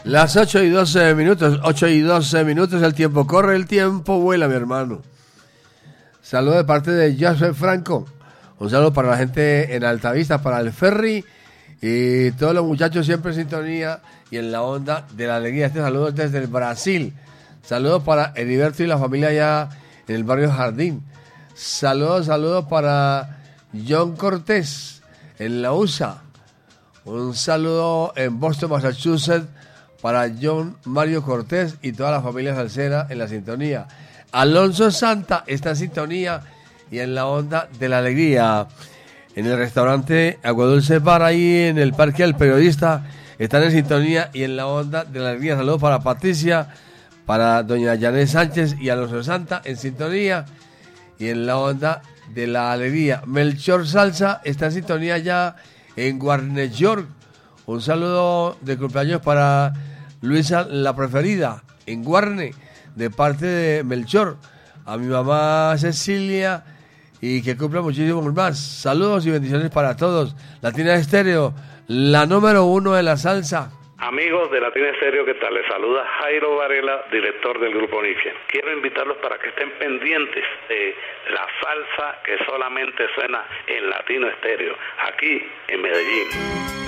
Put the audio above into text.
Las 8:12, 8:12, el tiempo corre, el tiempo vuela, mi hermano. Saludo de parte de Joseph Franco. Un saludo para la gente en Altavista, para el ferry y todos los muchachos siempre en sintonía y en la onda de la alegría. Este saludo desde el Brasil. Saludos para Heriberto y la familia allá en el barrio Jardín. Saludos para John Cortés en la USA. Un saludo en Boston, Massachusetts, para John Mario Cortés y toda la familia salsera en la sintonía. Alonso Santa está en sintonía y en la onda de la alegría. En el restaurante Aguadulce Bar, ahí en el Parque del Periodista, están en sintonía y en la onda de la alegría. Saludos para Patricia, para doña Janet Sánchez y Alonso Santa en sintonía y en la onda de la alegría. Melchor Salsa está en sintonía ya en Warner York. Un saludo de cumpleaños para Luisa la preferida en Guarne, de parte de Melchor, a mi mamá Cecilia, y que cumpla muchísimos más. Saludos y bendiciones para todos. Latina Estéreo, la número 1 de la salsa. Amigos de Latina Estéreo, ¿qué tal? Les saluda Jairo Varela, director del Grupo Nietzsche. Quiero invitarlos para que estén pendientes de la salsa que solamente suena en Latino Estéreo, aquí en Medellín.